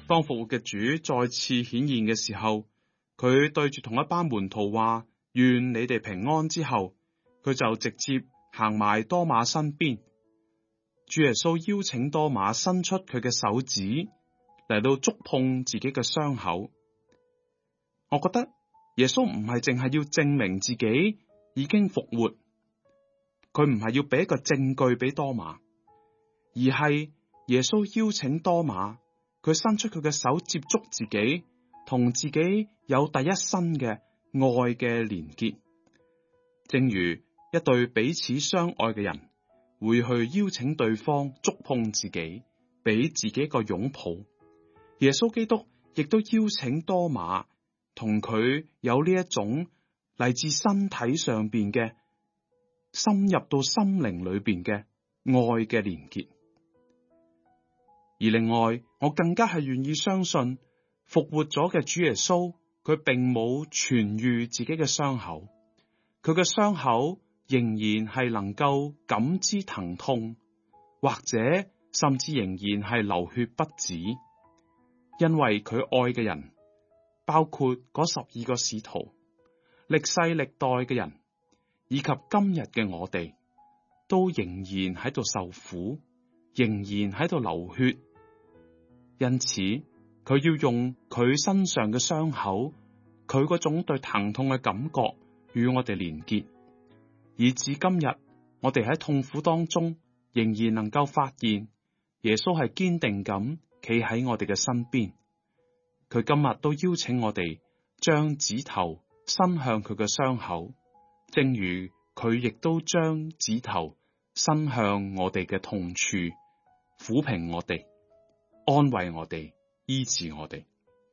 當復活嘅主再次顯現嘅時候，佢對住同一班門徒話：願你哋平安。之後，佢就直接行埋多馬身邊。主耶穌邀請多馬伸出佢嘅手指嚟到觸碰自己嘅傷口。我覺得耶穌唔係淨係要證明自己已經復活，佢唔係要俾一個證據俾多馬，而係耶穌邀請多馬，佢伸出佢嘅手接觸自己，同自己有第一身嘅愛嘅連結，正如一對彼此相愛嘅人會去邀請對方觸碰自己，俾自己一個擁抱。耶穌基督亦都邀請多馬同佢有呢一種嚟自身體上邊嘅深入到心靈裏邊嘅愛嘅連結。而另外，我更加係願意相信復活咗嘅主耶穌，佢並冇痊癒自己嘅傷口，佢嘅傷口仍然係能夠感知疼痛，或者甚至仍然係流血不止，因為佢愛嘅人，包括嗰12個使徒、歷世歷代嘅人，以及今日嘅我哋，都仍然喺度受苦，仍然喺度流血。因此，佢要用佢身上嘅傷口，佢嗰種對疼痛嘅感覺與我哋連結，以至今日我哋喺痛苦當中仍然能夠發現耶穌係堅定咁企喺我哋嘅身邊。佢今日都邀請我哋將指頭伸向佢嘅傷口，正如佢亦都將指頭伸向我哋嘅痛處，撫平我哋，安慰我哋，醫治我哋。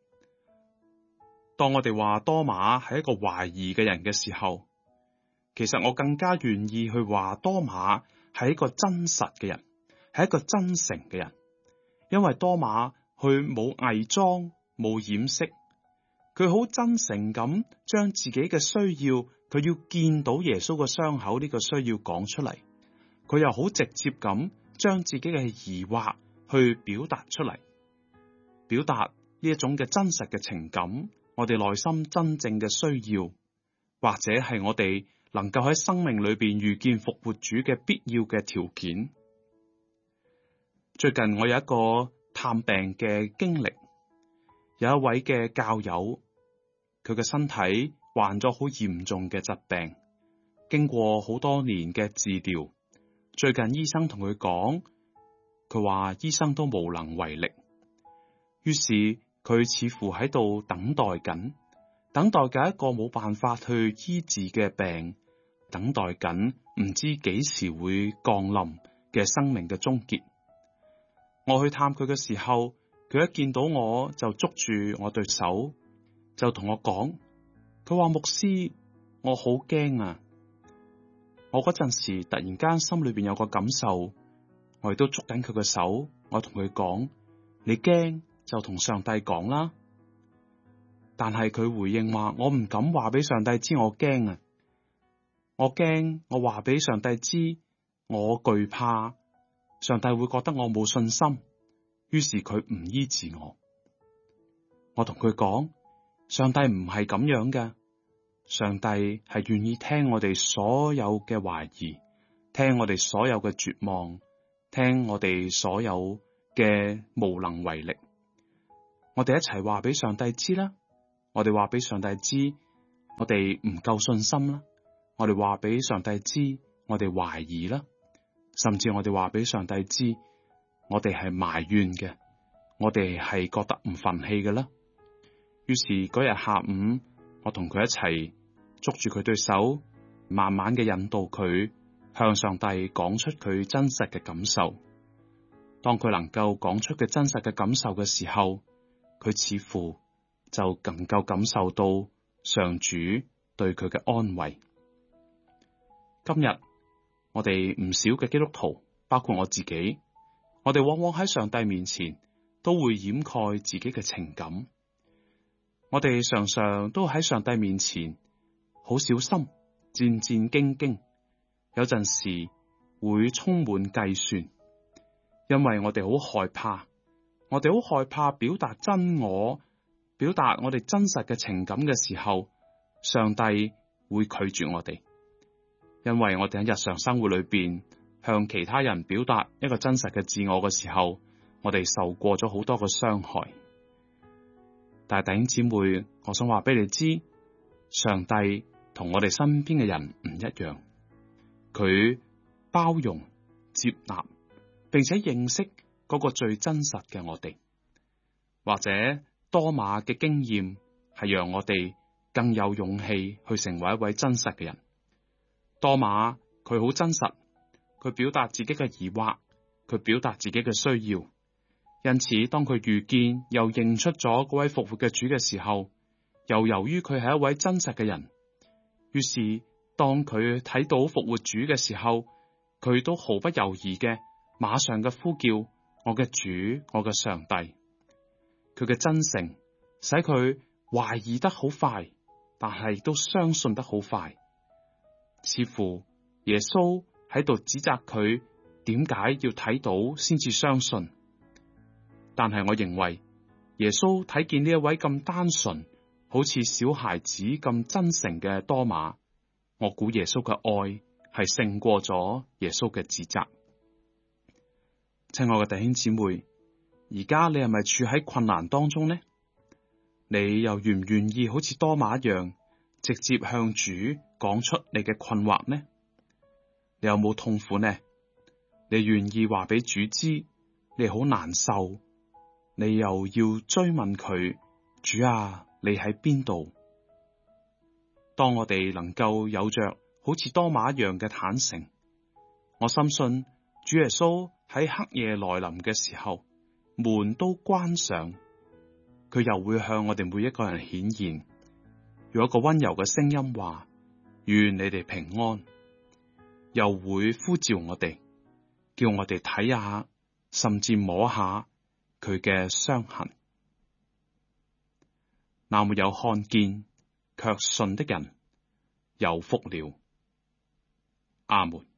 當我哋話多馬係一個懷疑嘅人嘅時候，其實我更加願意去話多馬係一個真實嘅人，係一個真誠嘅人，因為多馬佢冇偽裝，冇掩飾，佢好真誠咁將自己嘅需要，佢要見到耶穌嘅傷口呢個需要講出嚟，佢又好直接咁將自己嘅疑惑去表達出嚟，表達呢一種嘅真實嘅情感，我哋內心真正嘅需要，或者係我哋能夠喺生命裏邊遇見復活主嘅必要嘅條件。最近我有一個探病嘅經歷，有一位嘅教友，佢嘅身體患咗好嚴重嘅疾病，經過好多年嘅治療，最近醫生同佢講，佢話醫生都無能為力，於是佢似乎喺度等待緊一個冇辦法去醫治嘅病，等待緊唔知幾時會降臨嘅生命嘅終結。我去探佢嘅時候，佢一見到我就捉住我對手，就同我講，佢話牧師，我好驚啊！我嗰陣時突然間心裏邊有個感受，我亦都捉緊佢嘅手，我同佢講，你驚就同上帝講啦。但係佢回應話，我唔敢話俾上帝知我驚啊，我驚我話俾上帝知，我懼怕上帝會覺得我冇信心，於是佢唔醫治我。我同佢講，上帝唔係咁樣嘅，上帝係願意聽我哋所有嘅懷疑，聽我哋所有嘅絕望，聽我哋所有嘅無能為力。我哋一齊話俾上帝知啦，我哋話俾上帝知，我哋唔夠信心啦，我哋話俾上帝知，我哋懷疑啦，甚至我哋話俾上帝知，我哋係埋怨嘅，我哋係覺得唔忿氣嘅啦。於是嗰日下午，我同佢一齊捉住佢對手，慢慢嘅引導佢向上帝講出佢真實嘅感受。當佢能夠講出佢真實嘅感受嘅時候，佢似乎就能夠感受到上主對佢嘅安慰。今日我哋唔少嘅基督徒，包括我自己，我哋往往喺上帝面前都會掩蓋自己嘅情感。我哋常常都喺上帝面前好小心、戰戰兢兢，有陣時會充滿計算，因為我哋好害怕， 我哋好害怕表達真我，表達我哋真實嘅情感嘅時候，上帝會拒絕我哋，因為我哋喺日常生活裏邊向其他人表達一個真實嘅自我嘅時候，我哋受過咗好多嘅傷害。但係弟兄姊妹，我想話俾你知，上帝同我哋身邊嘅人唔一樣，佢包容、接納，並且認識嗰個最真實嘅我哋。或者多馬嘅經驗係讓我哋更有勇氣去成為一位真實嘅人。多馬佢好真實，佢表達自己嘅疑惑，佢表達自己嘅需要。因此，當佢遇見又認出咗嗰位復活嘅主嘅時候，又由於佢係一位真實嘅人，於是當佢睇到復活主嘅時候，佢都毫不猶豫嘅馬上嘅呼叫我嘅主，我嘅上帝。佢嘅真誠使佢懷疑得好快，但係都相信得好快。似乎耶穌喺度指責佢點解要睇到先至相信。但係我認為耶穌睇見呢一位咁單純，好似小孩子咁真誠嘅多馬，我估耶穌嘅愛係勝過咗耶穌嘅指責。親愛嘅弟兄姊妹，而家你係咪處喺困難當中呢？你又願唔願意好似多馬一樣，直接向主講出你嘅困惑呢？你有冇痛苦呢？你願意話俾主知你好難受？你又要追問佢，主啊，你喺邊度？當我哋能夠有着好似多馬一樣嘅坦誠，我深信主耶穌喺黑夜來臨嘅時候，門都關上，佢又會向我哋每一個人顯現，有一個溫柔嘅聲音話：願你哋平安，又會呼召我哋，叫我哋睇下，甚至摸下佢嘅傷痕。那沒有看見卻信的人有福了。阿門。